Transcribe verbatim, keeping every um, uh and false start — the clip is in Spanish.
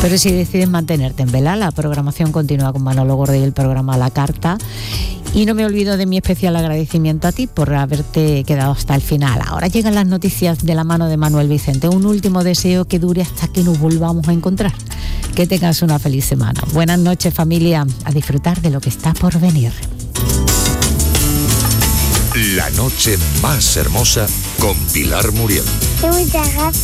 Pero si decides mantenerte en vela, la programación continúa con Manolo Gordo y el programa A la Carta. Y no me olvido de mi especial agradecimiento a ti por haberte quedado hasta el final. Ahora llegan las noticias de la mano de Manuel Vicente. Un último deseo que dure hasta que nos volvamos a encontrar. Que tengas una feliz semana. Buenas noches, familia. A disfrutar de lo que está por venir. La noche más hermosa con Pilar Muriel. Muchas gracias.